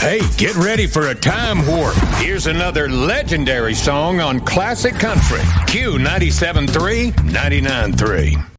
Hey, get ready for a time warp. Here's another legendary song on Classic Country. Q 97.3, 99.3.